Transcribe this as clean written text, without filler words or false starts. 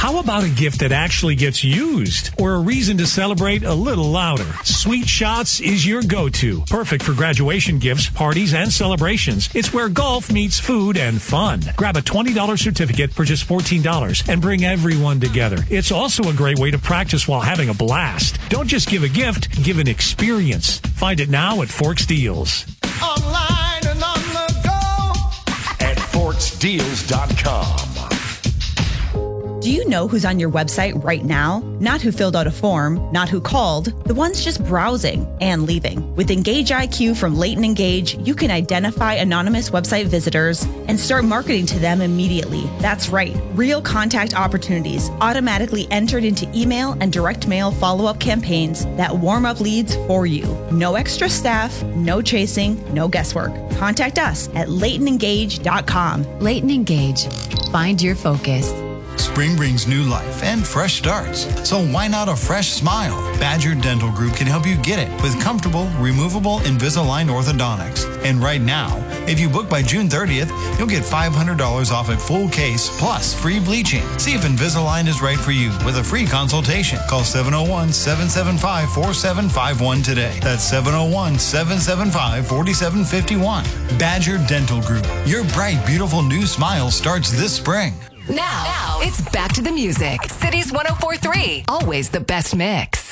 How about a gift that actually gets used or a reason to celebrate a little louder? Sweet Shots is your go-to. Perfect for graduation gifts, parties, and celebrations. It's where golf meets food and fun. Grab a $20 certificate for just $14 and bring everyone together. It's also a great way to practice while having a blast. Don't just give a gift, give an experience. Find it now at Forks Deals. Online and on the go at ForksDeals.com. Do you know who's on your website right now? Not who filled out a form, not who called, the ones just browsing and leaving. With Engage IQ from Leighton Engage, you can identify anonymous website visitors and start marketing to them immediately. That's right, real contact opportunities automatically entered into email and direct mail follow-up campaigns that warm up leads for you. No extra staff, no chasing, no guesswork. Contact us at LeightonEngage.com. Leighton Engage. Find your focus. Spring brings new life and fresh starts, so why not a fresh smile? Badger Dental Group can help you get it with comfortable, removable Invisalign orthodontics. And right now, if you book by June 30th, you'll get $500 off a full case plus free bleaching. See if Invisalign is right for you with a free consultation. Call 701-775-4751 today. That's 701-775-4751. Badger Dental Group. Your bright, beautiful new smile starts this spring. Now, it's back to the music. Cities 104.3. Always the best mix.